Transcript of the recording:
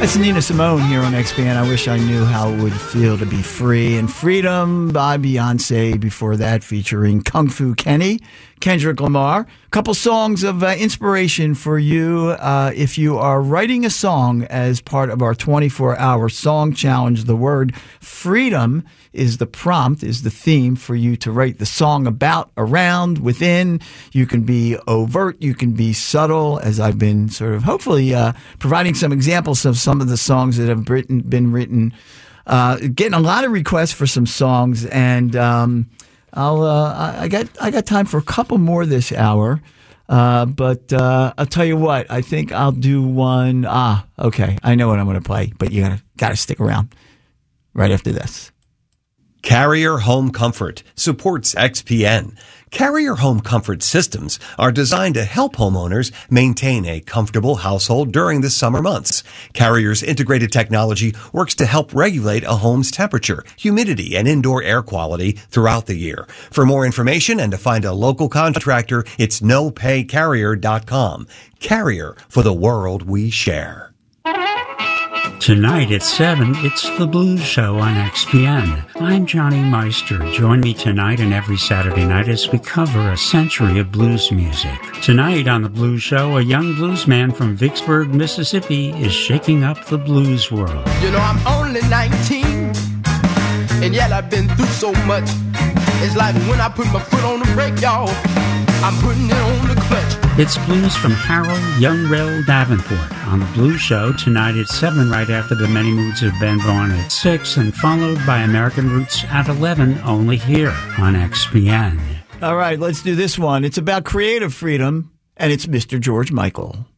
That's Nina Simone here on XPN. I wish I knew how it would feel to be free. And Freedom by Beyonce before that, featuring Kung Fu Kenny, Kendrick Lamar. A couple songs of inspiration for you if you are writing a song as part of our 24-hour song challenge. The word freedom is the prompt, is the theme for you to write the song about, around, within. You can be overt, you can be subtle, as I've been sort of hopefully providing some examples of some of the songs that have been written. Getting a lot of requests for some songs, and I got time for a couple more this hour. But I'll tell you what, I think I'll do one. Okay, I know what I'm going to play, but you gotta stick around right after this. Carrier Home Comfort supports XPN. Carrier Home Comfort systems are designed to help homeowners maintain a comfortable household during the summer months. Carrier's integrated technology works to help regulate a home's temperature, humidity, and indoor air quality throughout the year. For more information and to find a local contractor, it's nopaycarrier.com. Carrier, for the world we share. Tonight at 7, it's The Blues Show on XPN. I'm Johnny Meister. Join me tonight and every Saturday night as we cover a century of blues music. Tonight on The Blues Show, a young blues man from Vicksburg, Mississippi is shaking up the blues world. You know, I'm only 19, and yet I've been through so much. It's like when I put my foot on the brake, y'all, I'm putting it on the clutch. It's blues from Harold Young Rail Davenport on The Blues Show tonight at 7, right after the Many Moods of Ben Vaughn at 6, and followed by American Roots at 11, only here on XPN. All right, let's do this one. It's about creative freedom, and it's Mr. George Michael.